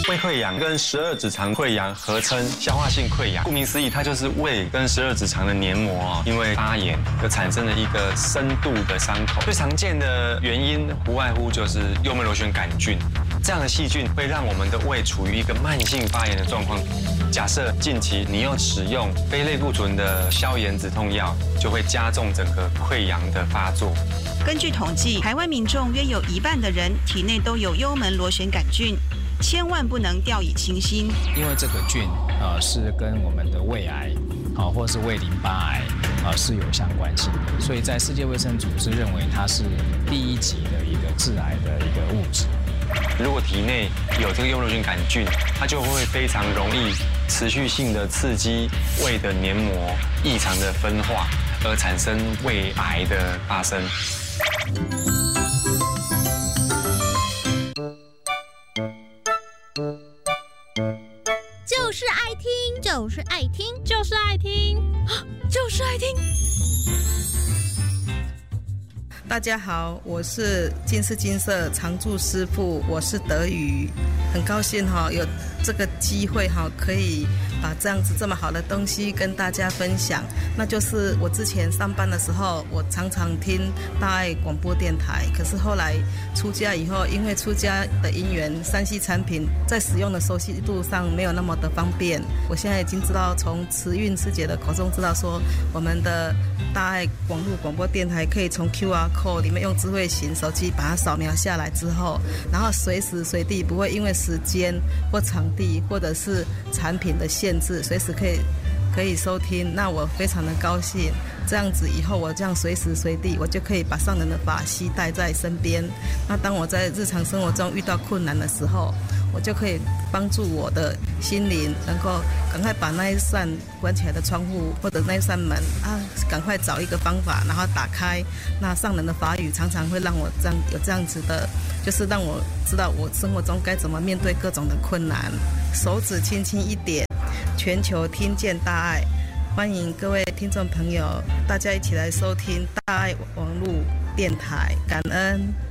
胃溃疡跟12指肠溃疡合称消化性溃疡，顾名思义，它就是胃跟12指肠的黏膜因为发炎而产生了一个深度的伤口。最常见的原因不外乎就是幽门螺旋杆菌，这样的细菌会让我们的胃处于一个慢性发炎的状况。假设近期你又使用非类固醇的消炎止痛药，就会加重整个溃疡的发作。 根据统计，台湾民众约有1半的人体内都有幽门螺旋杆菌，千万不能掉以轻心。 因为这个菌是跟我们的胃癌或是胃淋巴癌是有相关性的，所以在世界卫生组织认为它是第1级的一个致癌的一个物质。 如果体内有这个幽门螺旋杆菌，它就会非常容易持续性的刺激胃的黏膜异常的分化，而产生胃癌的发生。 就是爱听，就是爱听，就是爱听，就是爱听。 大家好，我是金氏金色常驻师傅，我是德瑜，很高兴有这个机会可以把这么好的东西跟大家分享。那就是我之前上班的时候，我常常听大爱广播电台，可是后来出家以后，因为出家的因缘，3C 产品在使用的熟悉度上没有那么的方便。我现在已经知道，从慈运师姐的口中知道说，我们的大爱网络广播电台可以从 QR code 里面用智慧型手机把它扫描下来之后，然后随时随地不会因为时间或场地或者是产品的限制，随时可以收听。那我非常的高兴，这样子以后我这样随时随地我就可以把上人的法携带在身边。那当我在日常生活中遇到困难的时候，我就可以帮助我的心灵能够赶快把那一扇关起来的窗户或者那一扇门赶快找一个方法然后打开。那上人的法语常常会让我有这样子的，就是让我知道我生活中该怎么面对各种的困难。手指轻轻一点，全球听见大爱。欢迎各位听众朋友，大家一起来收听大爱网络电台，感恩。